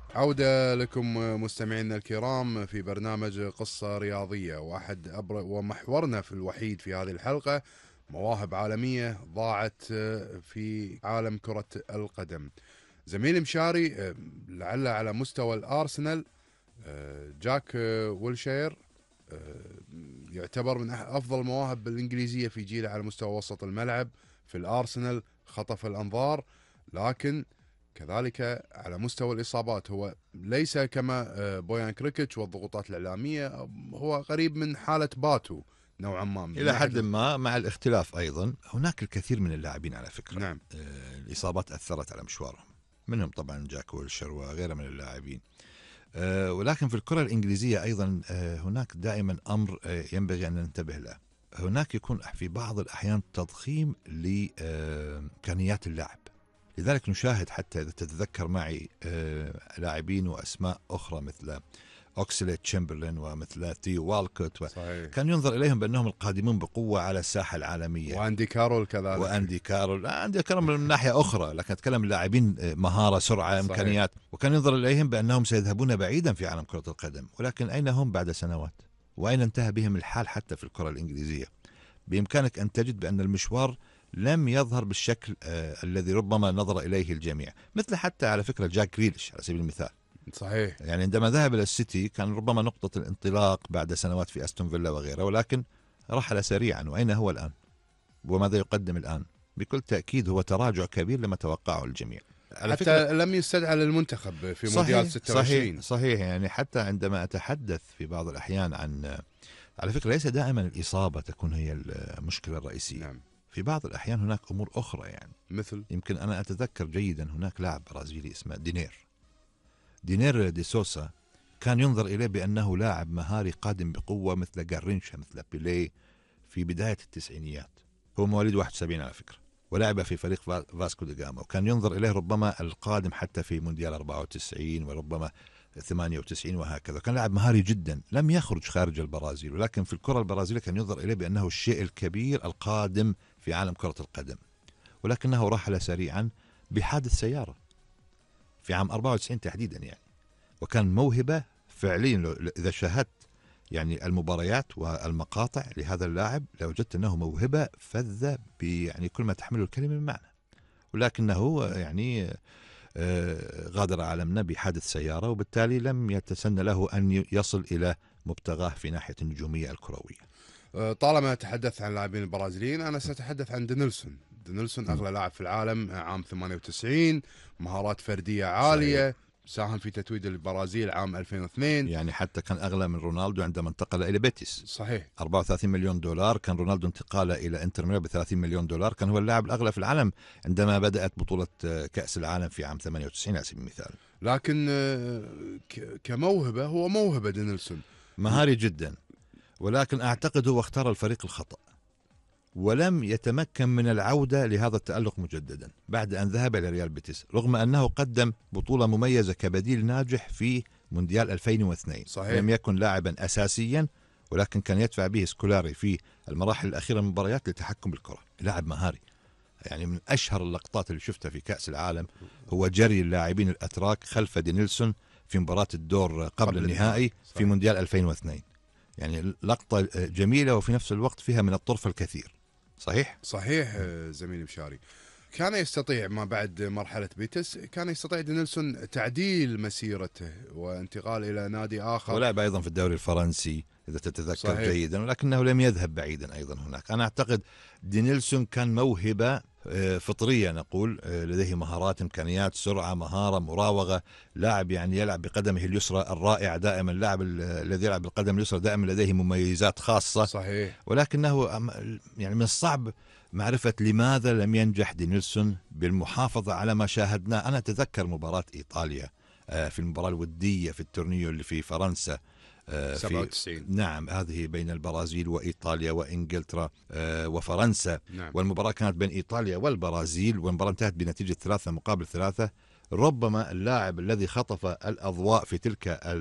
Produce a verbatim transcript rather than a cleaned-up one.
عودة لكم مستمعينا الكرام في برنامج قصة رياضية، واحد أبر ومحورنا في الوحيد في هذه الحلقة مواهب عالمية ضاعت في عالم كرة القدم. زميل مشاري، لعل على مستوى الأرسنال، جاك ويلشير يعتبر من أفضل المواهب الإنجليزية في جيله على مستوى وسط الملعب في الأرسنال، خطف الأنظار، لكن كذلك على مستوى الإصابات هو ليس كما بويان كريكيتش والضغوطات الإعلامية، هو قريب من حالة باتو نوعا ما من إلى ناحية حد ما، مع الاختلاف أيضا هناك الكثير من اللاعبين على فكرة. نعم. آه، الإصابات أثرت على مشوارهم، منهم طبعا جاك ويلشر وغيره من اللاعبين. آه، ولكن في الكرة الإنجليزية أيضا آه، هناك دائما أمر آه، ينبغي أن ننتبه له. هناك يكون في بعض الأحيان تضخيم لإمكانيات اللاعب، لذلك نشاهد حتى إذا تتذكر معي آه، لاعبين وأسماء أخرى مثل أوكسليت تشامبرلين ومثل ثيو والكوت و... صحيح. كان ينظر إليهم بأنهم القادمون بقوة على الساحة العالمية. واندي كارول كذلك. واندي كارول، لا أندي كارول من ناحية أخرى، لكن أتكلم لاعبين مهارة، سرعة، صحيح. إمكانيات، وكان ينظر إليهم بأنهم سيذهبون بعيدا في عالم كرة القدم. ولكن أين هم بعد سنوات؟ وأين انتهى بهم الحال حتى في الكرة الإنجليزية؟ بإمكانك أن تجد بأن المشوار لم يظهر بالشكل آه الذي ربما نظر إليه الجميع، مثل حتى على فكرة جاك جريليش على سبيل المثال. صحيح. يعني عندما ذهب إلى السيتي كان ربما نقطة الانطلاق بعد سنوات في أستون فيلا وغيره، ولكن رحل سريعا. وأين هو الآن؟ وماذا يقدم الآن؟ بكل تأكيد هو تراجع كبير لما توقعه الجميع. على حتى فكرة لم يستدعى للمنتخب في مونديال ستة وعشرين. صحيح صحيح. يعني حتى عندما أتحدث في بعض الأحيان عن، على فكرة ليس دائما الإصابة تكون هي المشكلة الرئيسية. نعم. في بعض الأحيان هناك أمور أخرى، يعني مثل يمكن أنا أتذكر جيدا هناك لاعب برازيلي اسمه دينير دينير دي سوسا، كان ينظر إليه بأنه لاعب مهاري قادم بقوة مثل جارينشا مثل بيليه في بداية التسعينيات. هو مواليد واحد وسبعين على فكرة، ولعب في فريق فاسكو دي جاما، وكان ينظر إليه ربما القادم حتى في مونديال أربعة وتسعين وربما ثمانية وتسعين وهكذا. كان لاعب مهاري جدا، لم يخرج خارج البرازيل، ولكن في الكرة البرازيلية كان ينظر إليه بأنه الشيء الكبير القادم في عالم كرة القدم. ولكنه رحل سريعا بحادث سيارة في عام أربعة وتسعين تحديدا يعني. وكان موهبة فعليا، إذا شاهدت يعني المباريات والمقاطع لهذا اللاعب لوجدت أنه موهبة فذة يعني كل ما تحمله الكلمة من معنى. ولكنه يعني غادر عالمنا بحادث سيارة، وبالتالي لم يتسنى له أن يصل إلى مبتغاه في ناحية النجومية الكروية. طالما تحدثت عن اللاعبين البرازيليين، أنا سأتحدث عن دينيلسون. دينيلسون أغلى لاعب في العالم عام ثمانية وتسعين، مهارات فردية عالية. صحيح. ساهم في تتويج البرازيل عام ألفين واثنين، يعني حتى كان أغلى من رونالدو عندما انتقل إلى بيتيس. صحيح. أربعة وثلاثين مليون دولار. كان رونالدو انتقاله إلى انتر ميلان ب ثلاثين مليون دولار. كان هو اللاعب الأغلى في العالم عندما بدأت بطولة كأس العالم في عام ثمانية وتسعين على سبيل المثال. لكن كموهبة هو موهبة دينيلسون، مهاري جدا، ولكن أعتقد هو اختار الفريق الخطأ، ولم يتمكن من العودة لهذا التألق مجددا بعد أن ذهب إلى ريال بيتيس، رغم أنه قدم بطولة مميزة كبديل ناجح في مونديال ألفين واثنين. صحيح. لم يكن لاعبا أساسيا، ولكن كان يدفع به سكولاري في المراحل الأخيرة من المباريات للتحكم بالكرة. لاعب مهاري، يعني من أشهر اللقطات اللي شفتها في كأس العالم هو جري اللاعبين الأتراك خلف دينيلسون في مباراة الدور قبل, قبل النهائي في مونديال ألفين واثنين. يعني لقطة جميلة وفي نفس الوقت فيها من الطرف الكثير. صحيح؟ صحيح زميلي مشاري. كان يستطيع ما بعد مرحلة بيتس، كان يستطيع دينيلسون تعديل مسيرته وانتقال إلى نادي آخر، ولعب أيضا في الدوري الفرنسي إذا تتذكر. صحيح. جيدا، ولكنه لم يذهب بعيدا أيضا هناك. أنا أعتقد دينيلسون كان موهبة فطرية، نقول لديه مهارات، إمكانيات، سرعة، مهارة، مراوغة. لاعب يعني يلعب بقدمه اليسرى الرائعة دائما. اللاعب الذي يلعب بالقدم اليسرى دائما لديه مميزات خاصة. صحيح. ولكنه يعني من الصعب معرفة لماذا لم ينجح دينيلسون بالمحافظة على ما شاهدناه. أنا أتذكر مباراة إيطاليا في المباراة الودية في التورنيو اللي في فرنسا سبعة وتسعين. نعم، هذه بين البرازيل وإيطاليا وإنجلترا وفرنسا. نعم. والمباراة كانت بين إيطاليا والبرازيل، والمباراة انتهت بنتيجة ثلاثة مقابل ثلاثة. ربما اللاعب الذي خطف الأضواء في تلك